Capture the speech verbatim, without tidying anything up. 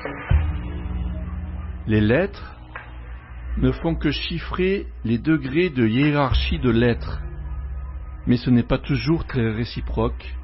Les lettres ne font que chiffrer les degrés de hiérarchie de l'être, mais ce n'est pas toujours très réciproque,